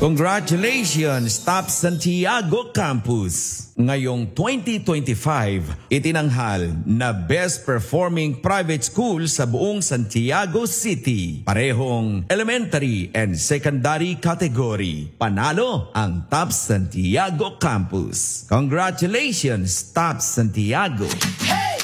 Congratulations, Top Santiago Campus! Ngayong 2025, itinanghal na Best Performing Private School sa buong Santiago City. Parehong elementary and secondary category. Panalo ang Top Santiago Campus. Congratulations, Top Santiago!